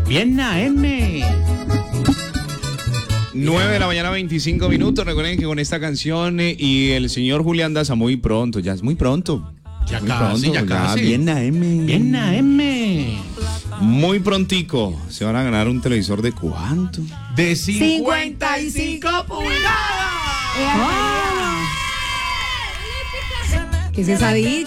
Bien AM. 9 de la mañana, 25 minutos. Recuerden que con esta canción y el señor Julián Daza muy pronto, ya es muy pronto. Ya Muy casi, pronto, ya casi. Bien AM. Bien AM. Muy prontico. Se van a ganar un televisor de ¿cuánto? De 55 pulgadas. ¿Qué es esa dicha?